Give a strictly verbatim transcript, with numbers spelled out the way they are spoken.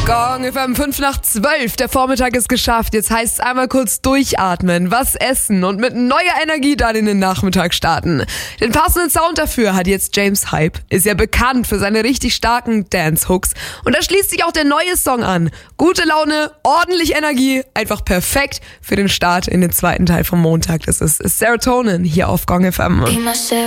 Gong F M fünf nach zwölf. Der Vormittag ist geschafft. Jetzt heißt es einmal kurz durchatmen, was essen und mit neuer Energie dann in den Nachmittag starten. Den passenden Sound dafür hat jetzt James Hype. Ist ja bekannt für seine richtig starken Dance-Hooks. Und da schließt sich auch der neue Song an. Gute Laune, ordentlich Energie, einfach perfekt für den Start in den zweiten Teil vom Montag. Das ist Serotonin hier auf Gong F M.